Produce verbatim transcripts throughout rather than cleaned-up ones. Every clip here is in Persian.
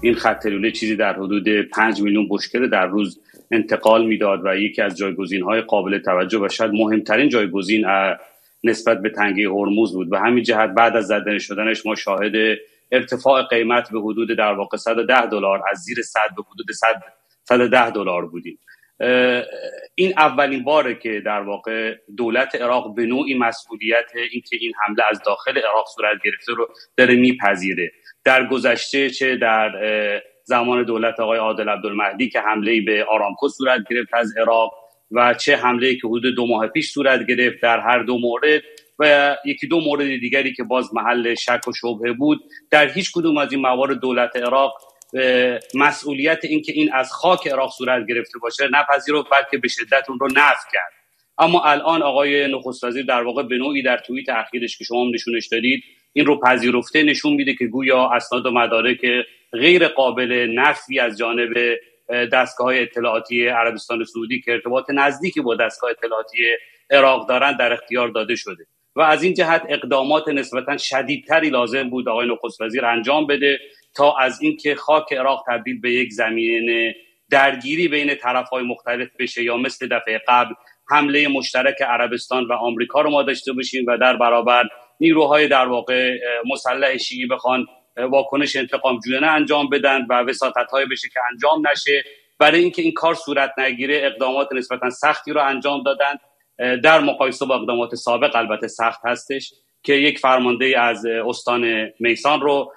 این خط لوله چیزی در حدود پنج میلیون بشکه در روز انتقال میداد و یکی از جایگزین‌های قابل توجه و شاید مهمترین جایگزین نسبت به تنگه هرمز بود و همین جهت بعد از زدن شدنش ما شاهد ارتفاع قیمت به حدود در واقع صد و ده دلار از زیر صد به حدود صد و ده دلار بودیم. این اولین باره که در واقع دولت عراق به نوعی مسئولیت این که این حمله از داخل عراق صورت گرفته رو داره میپذیره. در گذشته چه در زمان دولت آقای عادل عبدالمهدی که حمله‌ای به آرامکو صورت گرفت از عراق و چه حمله‌ای که حدود دو ماه پیش صورت گرفت، در هر دو مورد و یکی دو مورد دیگری که باز محل شک و شبهه بود، در هیچ کدوم از این موارد دولت عراق مسئولیت این که این از خاک عراق صورت گرفته باشه نپذیرفت، بلکه به شدت اون رو نفی کرد. اما الان آقای نخست وزیر در واقع به نوعی در توییت اخیرش که شما هم نشونش دادید این رو پذیرفته، نشون میده که گویا اسناد و مدارک غیر قابل نفی از جانب دستگاه‌های اطلاعاتی عربستان سعودی که ارتباط نزدیکی با دستگاه اطلاعاتی عراق دارند در اختیار داده شده و از این جهت اقدامات نسبتاً شدیدتری لازم بود آقای نخست وزیر انجام بده تا از اینکه خاک عراق تبدیل به یک زمین درگیری بین طرف‌های مختلف بشه یا مثل دفعه قبل حمله مشترک عربستان و آمریکا رو ما داشته باشیم و در برابر نیروهای در واقع مسلح شیعی بخوان واکنش انتقام جویانه انجام بدن و وساطت‌های بشه که انجام نشه. برای اینکه این کار صورت نگیره اقدامات نسبتاً سختی رو انجام دادن، در مقایسه با اقدامات سابق البته سخت هستش که یک فرمانده از استان میسان رو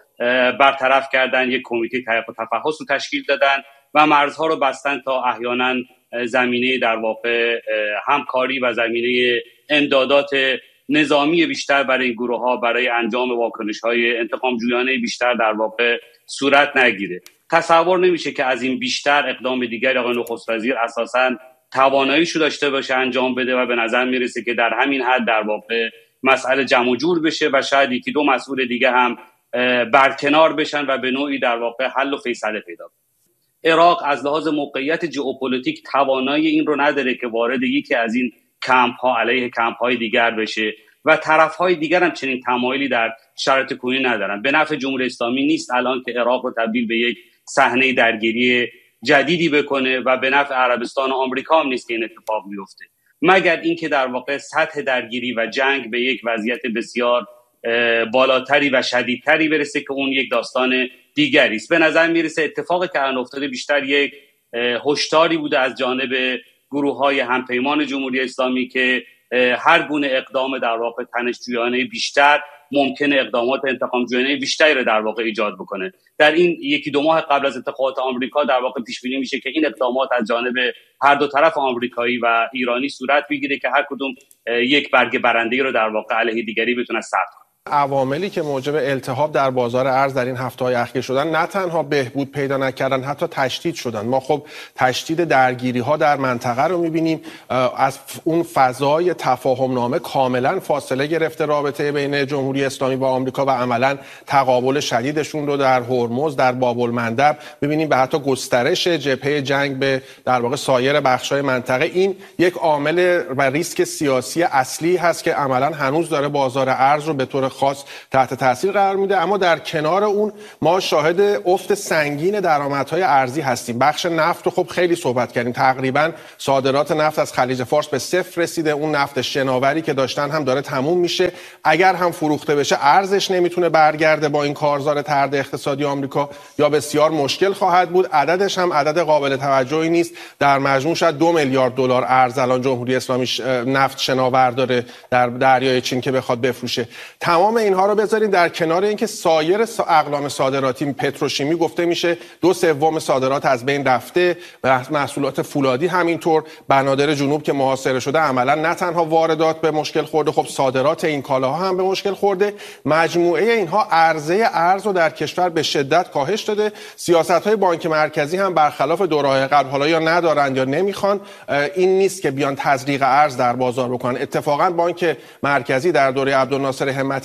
برطرف کردن، یک کمیته تحقیق و تفحص رو تشکیل دادن و مرزها رو بستن تا احیانا زمینه در واقع همکاری و زمینه امدادات نظامی بیشتر برای این گروه ها برای انجام واکنش های انتقام جویانه بیشتر در واقع صورت نگیره. تصور نمیشه که از این بیشتر اقدام دیگر آقای نخست وزیر اساساً تواناییشو داشته باشه انجام بده و به نظر میرسه که در همین حد در واقع مسئله جمع و جور بشه و شاید یکی دو مسئول دیگه هم برکنار بشن و به نوعی در واقع حل و فیصله پیدا کنه. عراق از لحاظ موقعیت ژئوپلیتیک توانایی این رو نداره که وارد یکی از این کمپ ها علیه کمپ های دیگر بشه و طرف های دیگر هم چنین تمایلی در شرایط کنونی ندارن. به نفع جمهوری اسلامی نیست الان که عراق رو تبدیل به یک صحنه درگیری جدیدی بکنه و به نفع عربستان و آمریکا هم نیست که این اتفاق بیفته، مگر اینکه در واقع سطح درگیری و جنگ به یک وضعیت بسیار بالاتری و شدیدتری برسه که اون یک داستان دیگری است. به نظر میرسه اتفاقی که الان افتاده بیشتر یک هشداری بوده از جانب گروه‌های همپیمان جمهوری اسلامی که هر گونه اقدام در واقع تنش‌جویانه بیشتر ممکنه اقدامات انتقام جویانه بیشتری رو در واقع ایجاد بکنه. در این یکی دو ماه قبل از انتخابات آمریکا در واقع پیش بینی میشه که این اقدامات از جانب هر دو طرف آمریکایی و ایرانی صورت بگیره که هر کدوم یک برگ برنده‌ای رو در واقع علیه دیگری بتونه ثبت کنه. عواملی که موجب التهاب در بازار ارز در این هفته‌های اخیر شدن نه تنها بهبود پیدا نکردن، حتی تشدید شدن. ما خب تشدید درگیری‌ها در منطقه رو می‌بینیم، از اون فضای تفاهم‌نامه کاملا فاصله گرفته رابطه بین جمهوری اسلامی و آمریکا و عملاً تقابل شدیدشون رو در هرمز، در باب‌المندب می‌بینیم، به حتی گسترش جبهه جنگ به در واقع سایر بخش‌های منطقه. این یک عامل و ریسک سیاسی اصلی هست که عملاً هنوز داره بازار ارز رو به طور خاص تحت تاثیر قرار میده. اما در کنار اون ما شاهد افت سنگین درآمدهای ارزی هستیم. بخش نفت رو خب خیلی صحبت کردیم، تقریبا صادرات نفت از خلیج فارس به صفر رسیده، اون نفت شناوری که داشتن هم داره تموم میشه، اگر هم فروخته بشه ارزش نمیتونه برگرده با این کارزار طرد اقتصادی آمریکا یا بسیار مشکل خواهد بود. عددش هم عدد قابل توجهی نیست، در مجموع شاید دو میلیارد دلار ارز الان جمهوری اسلامی نفت شناور داره در دریای چین که بخواد بفروشه. تمام اینها رو بذاریم در کنار اینکه سایر اقلام صادراتی، پتروشیمی گفته میشه دو سوم صادرات از بین رفته، محصولات فولادی همینطور، بنادر جنوب که محاصره شده عملا نه تنها واردات به مشکل خورده، خب صادرات این کالاها هم به مشکل خورده. مجموعه اینها عرضه ارز رو در کشور به شدت کاهش داده. سیاست‌های بانک مرکزی هم برخلاف دوره‌های قبل حالا یا ندارن یا نمیخوان، این نیست که بیان تزریق ارز در بازار بکنن. اتفاقا بانک مرکزی در دوره عبدالناصر همتی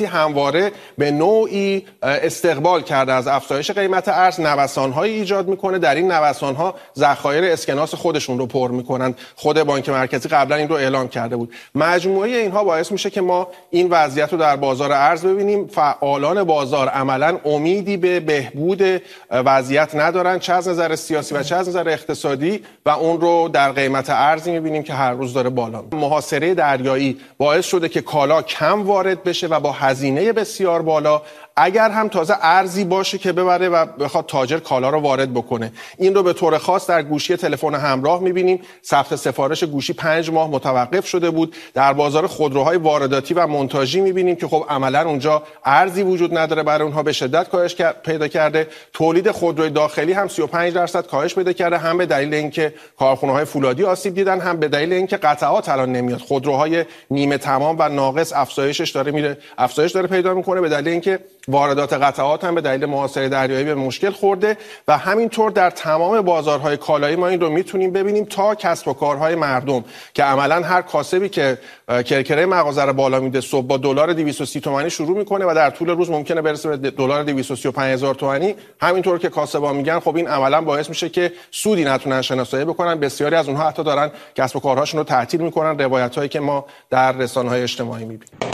صورتی همواره به نوعی استقبال کرده از افزایش قیمت ارز، نوسان‌هایی ایجاد میکنه. در این نوسان‌ها ذخایر اسکناس خودشون رو پر میکنن. خود بانک مرکزی قبلا این رو اعلام کرده بود. مجموعه اینها باعث میشه که ما این وضعیت رو در بازار ارز ببینیم. فعالان بازار عملاً امیدی به بهبود وضعیت ندارن، چه از نظر سیاسی و چه از نظر اقتصادی، و اون رو در قیمت ارزی میبینیم که هر روز داره بالا میره. محاصره دریایی باعث شده که کالا کم وارد بشه و با هزینه بسیار بالا، اگر هم تازه ارزی باشه که ببره و بخواد تاجر کالا رو وارد بکنه. این رو به طور خاص در گوشی تلفن همراه می‌بینیم. ثبت سفارش گوشی پنج ماه متوقف شده بود. در بازار خودروهای وارداتی و مونتاژی می‌بینیم که خب عملاً اونجا ارزی وجود نداره، برای اونها به شدت کاهش پیدا کرده. تولید خودروی داخلی هم سی و پنج درصد کاهش پیدا کرده، هم به دلیل اینکه کارخانه‌های فولادی آسیب دیدن، هم به دلیل اینکه قطعات الان نمیاد. خودروهای نیمه تمام و ناقص افزایشش داره میره افزایش داره پیدا می‌کنه، به دلیل اینکه واردات قطعات هم به دلیل محاصره دریایی به مشکل خورده. و همینطور در تمام بازارهای کالایی ما این رو میتونیم ببینیم، تا کسب و کارهای مردم که عملاً هر کاسبی که کرکره مغازه رو بالا میده صبح با دلار دویست و سی تومانی شروع میکنه و در طول روز ممکنه برسه به دلار دویست و سی و پنج هزار تومانی. همینطور که کاسبا میگن خب این عملاً باعث میشه که سودی نتونن شناسایی بکنن. بسیاری از اونها حتی دارن کسب و کارهاشون رو تعطیل میکنن، روایتایی که ما در رسانه‌های اجتماعی میبینیم.